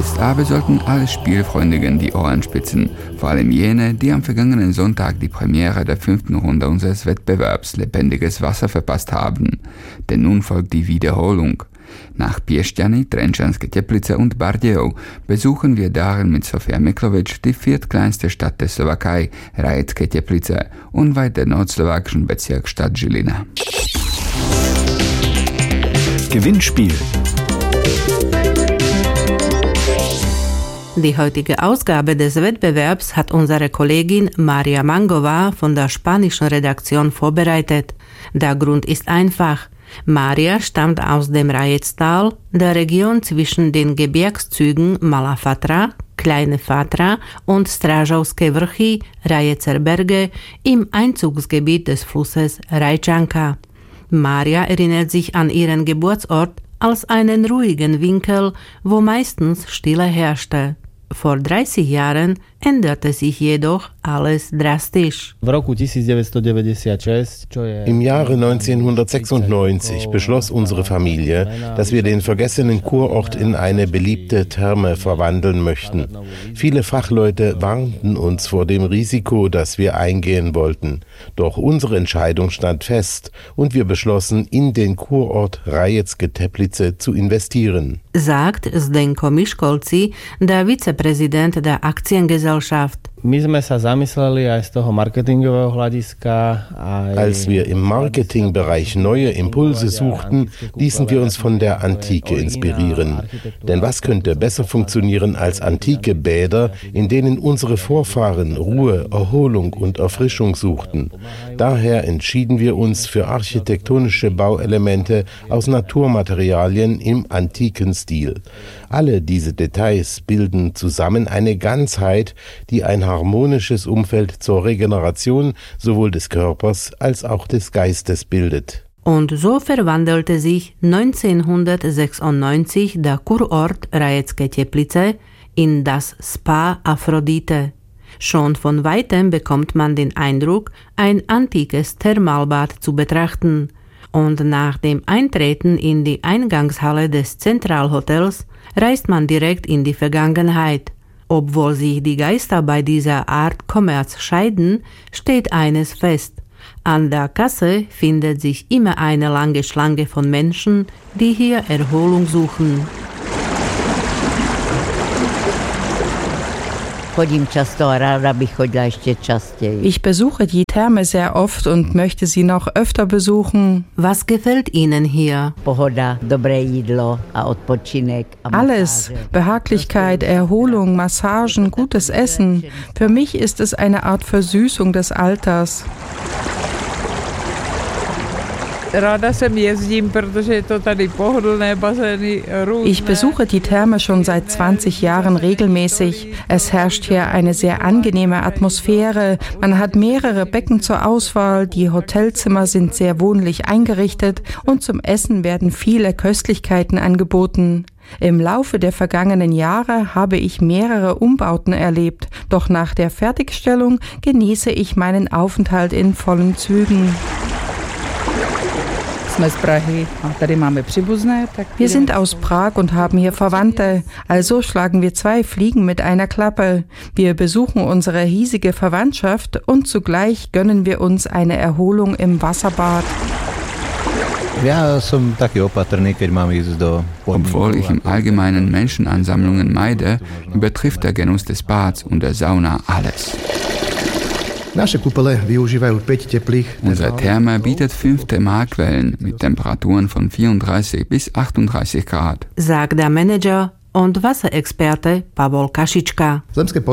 Jetzt aber sollten alle Spielfreundigen die Ohren spitzen, vor allem jene, die am vergangenen Sonntag die Premiere der 5. Runde unseres Wettbewerbs Lebendiges Wasser verpasst haben. Denn nun folgt die Wiederholung. Nach Piešťany, Trenčanske Teplice und Bardejov besuchen wir darin mit Sofia Miklovic die viertkleinste Stadt der Slowakei, Rajecké Teplice, unweit der nordslowakischen Bezirksstadt Žilina. Gewinnspiel. Die heutige Ausgabe des Wettbewerbs hat unsere Kollegin Maria Mangova von der spanischen Redaktion vorbereitet. Der Grund ist einfach. Maria stammt aus dem Rajectal, der Region zwischen den Gebirgszügen Malá Fatra, Kleine Fatra und Strážovské Vrchy, Rajecer Berge im Einzugsgebiet des Flusses Rajčanka. Maria erinnert sich an ihren Geburtsort als einen ruhigen Winkel, wo meistens Stille herrschte. Vor 30 Jahren änderte sich jedoch alles drastisch. Im Jahre 1996 beschloss unsere Familie, dass wir den vergessenen Kurort in eine beliebte Therme verwandeln möchten. Viele Fachleute warnten uns vor dem Risiko, das wir eingehen wollten. Doch unsere Entscheidung stand fest und wir beschlossen, in den Kurort Rajecké Teplice zu investieren. Sagt Zdenko Miškolci, der Vizepräsident der Aktiengesellschaft. Als wir im Marketingbereich neue Impulse suchten, ließen wir uns von der Antike inspirieren. Denn was könnte besser funktionieren als antike Bäder, in denen unsere Vorfahren Ruhe, Erholung und Erfrischung suchten? Daher entschieden wir uns für architektonische Bauelemente aus Naturmaterialien im antiken Stil. Alle diese Details bilden zusammen eine Ganzheit, die ein harmonisches Umfeld zur Regeneration sowohl des Körpers als auch des Geistes bildet. Und so verwandelte sich 1996 der Kurort Rajecké Teplice in das Spa Aphrodite. Schon von weitem bekommt man den Eindruck, ein antikes Thermalbad zu betrachten. Und nach dem Eintreten in die Eingangshalle des Zentralhotels reist man direkt in die Vergangenheit. Obwohl sich die Geister bei dieser Art Kommerz scheiden, steht eines fest. An der Kasse findet sich immer eine lange Schlange von Menschen, die hier Erholung suchen. Ich besuche die Therme sehr oft und möchte sie noch öfter besuchen. Was gefällt Ihnen hier? Alles. Behaglichkeit, Erholung, Massagen, gutes Essen. Für mich ist es eine Art Versüßung des Alters. Ich besuche die Therme schon seit 20 Jahren regelmäßig. Es herrscht hier eine sehr angenehme Atmosphäre. Man hat mehrere Becken zur Auswahl. Die Hotelzimmer sind sehr wohnlich eingerichtet und zum Essen werden viele Köstlichkeiten angeboten. Im Laufe der vergangenen Jahre habe ich mehrere Umbauten erlebt. Doch nach der Fertigstellung genieße ich meinen Aufenthalt in vollen Zügen. Wir sind aus Prag und haben hier Verwandte, also schlagen wir 2 Fliegen mit einer Klappe. Wir besuchen unsere hiesige Verwandtschaft und zugleich gönnen wir uns eine Erholung im Wasserbad. Obwohl ich im Allgemeinen Menschenansammlungen meide, übertrifft der Genuss des Bads und der Sauna alles. Unsere Therme bietet 5 Thermalquellen mit Temperaturen von 34 bis 38 Grad. Sagt der Manager und Wasserexperte Pavol Kašička.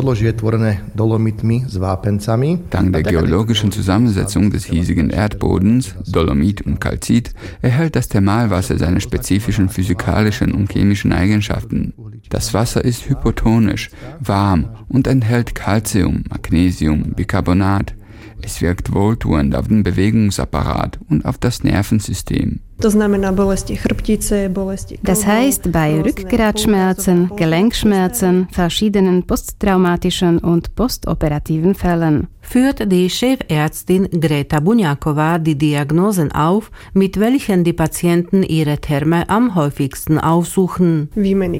Dank der geologischen Zusammensetzung des hiesigen Erdbodens, Dolomit und Kalzit, erhält das Thermalwasser seine spezifischen physikalischen und chemischen Eigenschaften. Das Wasser ist hypotonisch, warm und enthält Calcium, Magnesium, Bicarbonat. Es wirkt wohltuend auf den Bewegungsapparat und auf das Nervensystem. Das heißt, bei Rückgratschmerzen, Gelenkschmerzen, verschiedenen posttraumatischen und postoperativen Fällen. Führt die Chefärztin Greta Bunjakova die Diagnosen auf, mit welchen die Patienten ihre Therme am häufigsten aufsuchen.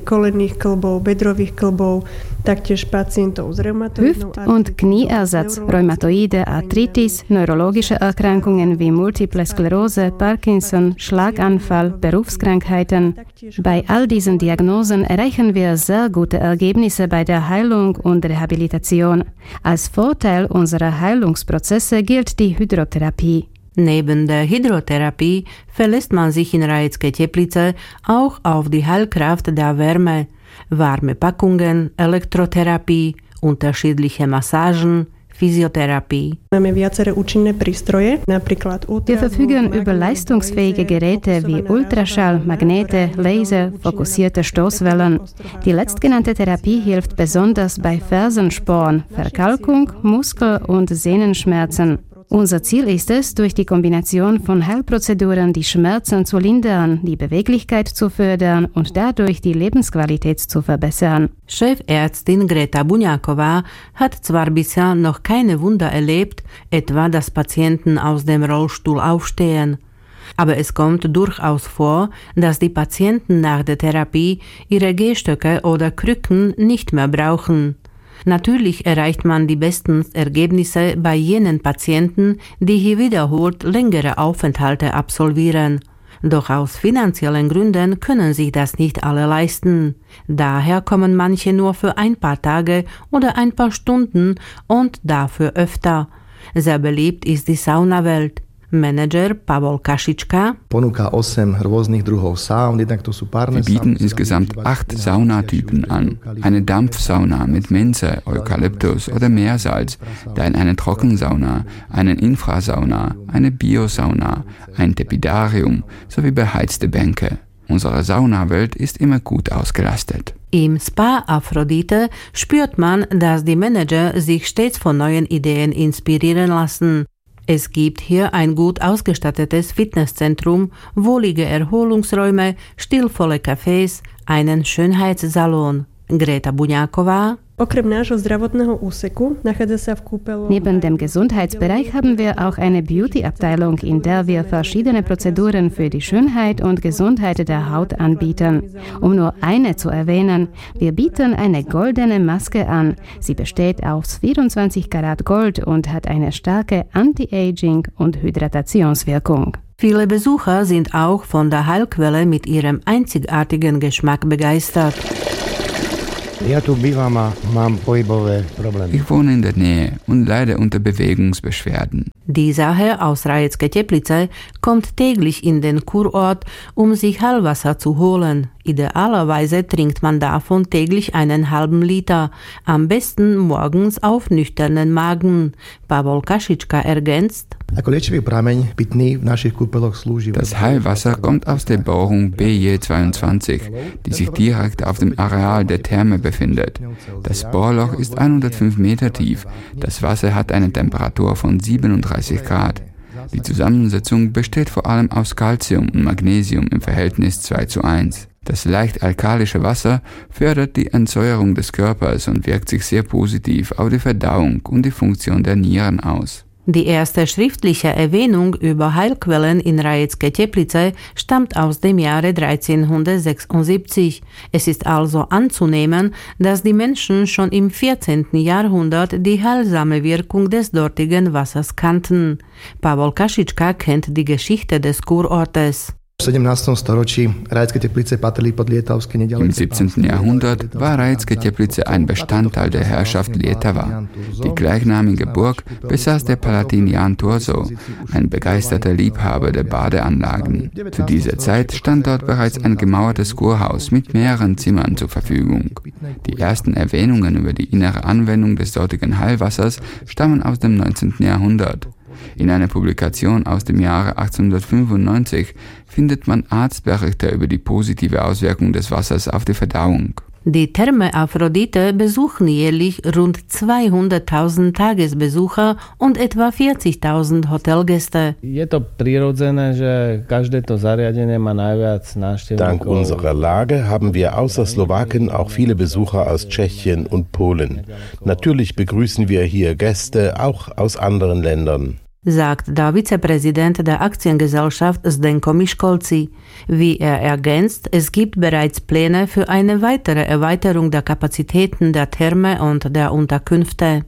Hüft- und Knieersatz, rheumatoide Arthritis, neurologische Erkrankungen wie Multiple Sklerose, Parkinson, Schlaganfall, Berufskrankheiten. Bei all diesen Diagnosen erreichen wir sehr gute Ergebnisse bei der Heilung und Rehabilitation. Als Vorteil unserer Heilungsprozesse gilt die Hydrotherapie. Neben der Hydrotherapie verlässt man sich in Rajecké Teplice auch auf die Heilkraft der Wärme. Warme Packungen, Elektrotherapie, unterschiedliche Massagen, Physiotherapie. Wir verfügen über leistungsfähige Geräte wie Ultraschall, Magnete, Laser, fokussierte Stoßwellen. Die letztgenannte Therapie hilft besonders bei Fersensporn, Verkalkung, Muskel- und Sehnenschmerzen. Unser Ziel ist es, durch die Kombination von Heilprozeduren die Schmerzen zu lindern, die Beweglichkeit zu fördern und dadurch die Lebensqualität zu verbessern. Chefärztin Greta Bunjakova hat zwar bisher noch keine Wunder erlebt, etwa dass Patienten aus dem Rollstuhl aufstehen. Aber es kommt durchaus vor, dass die Patienten nach der Therapie ihre Gehstöcke oder Krücken nicht mehr brauchen. Natürlich erreicht man die besten Ergebnisse bei jenen Patienten, die hier wiederholt längere Aufenthalte absolvieren. Doch aus finanziellen Gründen können sich das nicht alle leisten. Daher kommen manche nur für ein paar Tage oder ein paar Stunden und dafür öfter. Sehr beliebt ist die Saunawelt. Manager Pavol Kašička. Wir bieten insgesamt 8 Saunatypen an. Eine Dampfsauna mit Minze, Eukalyptus oder Meersalz, dann eine Trockensauna, eine Infrasauna, eine Biosauna, ein Tepidarium sowie beheizte Bänke. Unsere Saunawelt ist immer gut ausgelastet. Im Spa Aphrodite spürt man, dass die Manager sich stets von neuen Ideen inspirieren lassen. Es gibt hier ein gut ausgestattetes Fitnesszentrum, wohlige Erholungsräume, stilvolle Cafés, einen Schönheitssalon. Greta Bunjakova. Neben dem Gesundheitsbereich haben wir auch eine Beauty-Abteilung, in der wir verschiedene Prozeduren für die Schönheit und Gesundheit der Haut anbieten. Um nur eine zu erwähnen, wir bieten eine goldene Maske an. Sie besteht aus 24 Karat Gold und hat eine starke Anti-Aging- und Hydratationswirkung. Viele Besucher sind auch von der Heilquelle mit ihrem einzigartigen Geschmack begeistert. Ich wohne in der Nähe und leide unter Bewegungsbeschwerden. Dieser Herr aus Rajecké Teplice kommt täglich in den Kurort, um sich Heilwasser zu holen. Idealerweise trinkt man davon täglich einen halben Liter, am besten morgens auf nüchternen Magen. Pavol Kašička ergänzt: Das Heilwasser kommt aus der Bohrung BJ22, die sich direkt auf dem Areal der Therme befindet. Das Bohrloch ist 105 Meter tief. Das Wasser hat eine Temperatur von 37 Grad. Die Zusammensetzung besteht vor allem aus Calcium und Magnesium im Verhältnis 2:1. Das leicht alkalische Wasser fördert die Entsäuerung des Körpers und wirkt sich sehr positiv auf die Verdauung und die Funktion der Nieren aus. Die erste schriftliche Erwähnung über Heilquellen in Rajecké Teplice stammt aus dem Jahre 1376. Es ist also anzunehmen, dass die Menschen schon im 14. Jahrhundert die heilsame Wirkung des dortigen Wassers kannten. Pavol Kašička kennt die Geschichte des Kurortes. Im 17. Jahrhundert war Rajecké Teplice ein Bestandteil der Herrschaft Lietava. Die gleichnamige Burg besaß der Palatin Jan Turzo, ein begeisterter Liebhaber der Badeanlagen. Zu dieser Zeit stand dort bereits ein gemauertes Kurhaus mit mehreren Zimmern zur Verfügung. Die ersten Erwähnungen über die innere Anwendung des dortigen Heilwassers stammen aus dem 19. Jahrhundert. In einer Publikation aus dem Jahre 1895 findet man Arztberichte über die positive Auswirkung des Wassers auf die Verdauung. Die Therme Aphrodite besuchen jährlich rund 200.000 Tagesbesucher und etwa 40.000 Hotelgäste. Dank unserer Lage haben wir außer Slowaken auch viele Besucher aus Tschechien und Polen. Natürlich begrüßen wir hier Gäste auch aus anderen Ländern, sagt der Vizepräsident der Aktiengesellschaft Zdenko Miškolci. Wie er ergänzt, es gibt bereits Pläne für eine weitere Erweiterung der Kapazitäten der Therme und der Unterkünfte.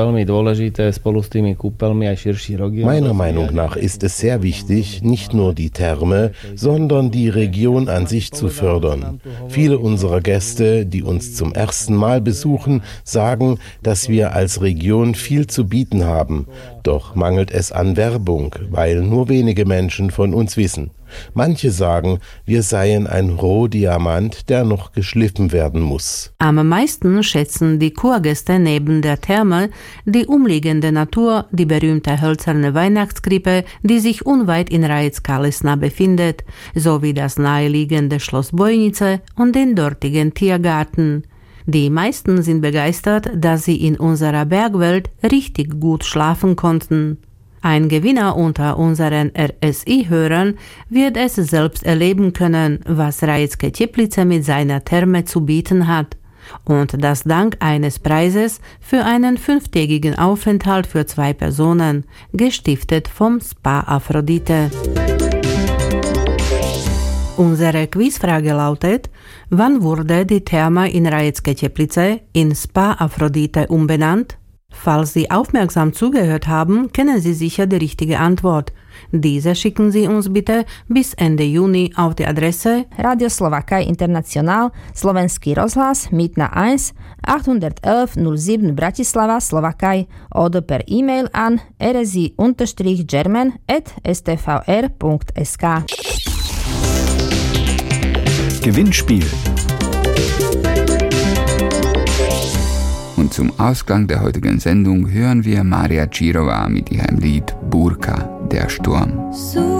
Meiner Meinung nach ist es sehr wichtig, nicht nur die Therme, sondern die Region an sich zu fördern. Viele unserer Gäste, die uns zum ersten Mal besuchen, sagen, dass wir als Region viel zu bieten haben. Doch mangelt es an Werbung, weil nur wenige Menschen von uns wissen. Manche sagen, wir seien ein Rohdiamant, der noch geschliffen werden muss. Am meisten schätzen die Kurgäste neben der Therme die umliegende Natur, die berühmte hölzerne Weihnachtskrippe, die sich unweit in Rajec-Kalesna befindet, sowie das naheliegende Schloss Bojnice und den dortigen Tiergarten. Die meisten sind begeistert, dass sie in unserer Bergwelt richtig gut schlafen konnten. Ein Gewinner unter unseren RSI-Hörern wird es selbst erleben können, was Rajecke Teplice mit seiner Therme zu bieten hat. Und das dank eines Preises für einen 5-tägigen Aufenthalt für 2 Personen, gestiftet vom Spa Aphrodite. Unsere Quizfrage lautet: Wann wurde die Therme in Rajecke Teplice in Spa Aphrodite umbenannt? Falls Sie aufmerksam zugehört haben, kennen Sie sicher die richtige Antwort. Diese schicken Sie uns bitte bis Ende Juni auf die Adresse Radio Slowakei International, Slovenský rozhlas, Mýtna 1, 811 07 Bratislava, Slowakei oder per E-Mail an rsi-german@stvr.sk. Gewinnspiel. Und zum Ausklang der heutigen Sendung hören wir Maria Čírová mit ihrem Lied Búrka, der Sturm.